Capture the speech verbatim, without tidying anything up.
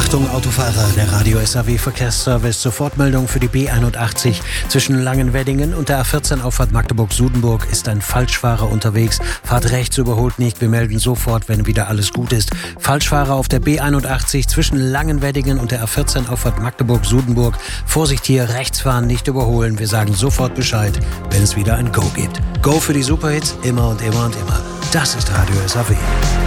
Achtung Autofahrer, der Radio S A W Verkehrsservice, Sofortmeldung für die B einundachtzig. Zwischen Langenweddingen und der A vierzehn Auffahrt Magdeburg-Sudenburg ist ein Falschfahrer unterwegs. Fahrt rechts, überholt nicht, wir melden sofort, wenn wieder alles gut ist. Falschfahrer auf der B einundachtzig zwischen Langenweddingen und der A vierzehn Auffahrt Magdeburg-Sudenburg. Vorsicht hier, rechts fahren, nicht überholen. Wir sagen sofort Bescheid, wenn es wieder ein Go gibt. Go für die Superhits, immer und immer und immer. Das ist Radio S A W.